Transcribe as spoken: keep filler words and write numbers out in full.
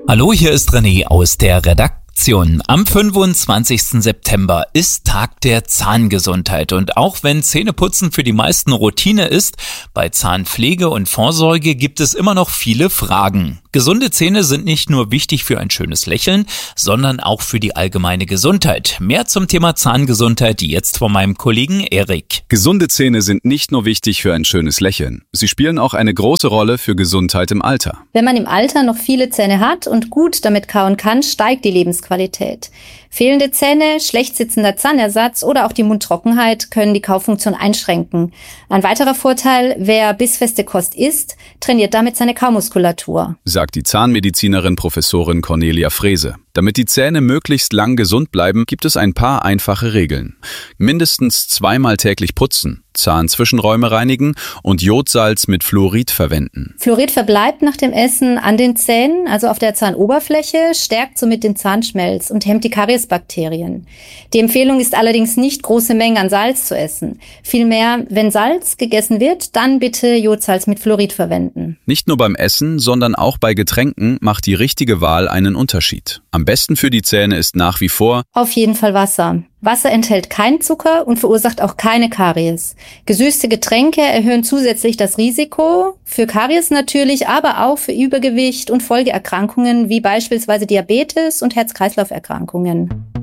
Hallo, hier ist René aus der Redaktion. Am fünfundzwanzigsten September ist Tag der Zahngesundheit und auch wenn Zähneputzen für die meisten Routine ist, bei Zahnpflege und Vorsorge gibt es immer noch viele Fragen. Gesunde Zähne sind nicht nur wichtig für ein schönes Lächeln, sondern auch für die allgemeine Gesundheit. Mehr zum Thema Zahngesundheit jetzt von meinem Kollegen Erik. Gesunde Zähne sind nicht nur wichtig für ein schönes Lächeln. Sie spielen auch eine große Rolle für Gesundheit im Alter. Wenn man im Alter noch viele Zähne hat und gut damit kauen kann, steigt die Lebensqualität. Fehlende Zähne, schlecht sitzender Zahnersatz oder auch die Mundtrockenheit können die Kaufunktion einschränken. Ein weiterer Vorteil, wer bissfeste Kost isst, trainiert damit seine Kaumuskulatur, sagt die Zahnmedizinerin Professorin Cornelia Frese. Damit die Zähne möglichst lang gesund bleiben, gibt es ein paar einfache Regeln. Mindestens zweimal täglich putzen, Zahnzwischenräume reinigen und Jodsalz mit Fluorid verwenden. Fluorid verbleibt nach dem Essen an den Zähnen, also auf der Zahnoberfläche, stärkt somit den Zahnschmelz und hemmt die Kariesbakterien. Die Empfehlung ist allerdings nicht, große Mengen an Salz zu essen. Vielmehr, wenn Salz gegessen wird, dann bitte Jodsalz mit Fluorid verwenden. Nicht nur beim Essen, sondern auch bei Getränken macht die richtige Wahl einen Unterschied. Am besten für die Zähne ist nach wie vor auf jeden Fall Wasser. Wasser enthält keinen Zucker und verursacht auch keine Karies. Gesüßte Getränke erhöhen zusätzlich das Risiko für Karies natürlich, aber auch für Übergewicht und Folgeerkrankungen wie beispielsweise Diabetes und Herz-Kreislauf-Erkrankungen.